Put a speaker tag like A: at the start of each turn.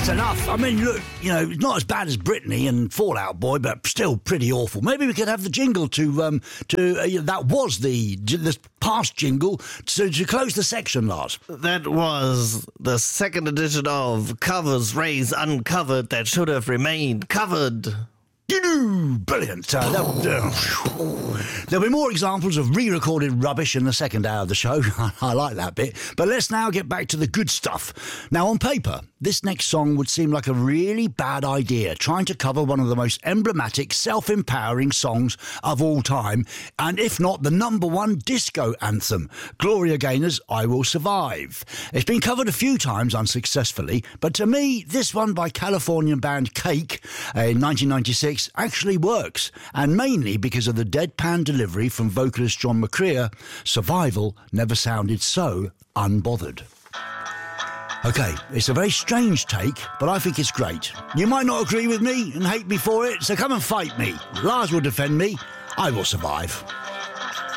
A: That's enough. I mean, look, it's not as bad as Britney and Fall Out Boy, but still pretty awful. Maybe we could have the jingle that was the past jingle to close the section, Lars.
B: That was the second edition of Covers Raised Uncovered that should have remained covered.
A: Brilliant. There'll be more examples of re-recorded rubbish in the second hour of the show. I like that bit. But let's now get back to the good stuff. Now, on paper, this next song would seem like a really bad idea, trying to cover one of the most emblematic, self-empowering songs of all time, and if not, the number one disco anthem, Gloria Gaynor's I Will Survive. It's been covered a few times unsuccessfully, but to me, this one by Californian band Cake in 1996 actually works, and mainly because of the deadpan delivery from vocalist John McCrea. Survival never sounded so unbothered. OK, it's a very strange take, but I think it's great. You might not agree with me and hate me for it, so come and fight me. Lars will defend me. I will survive.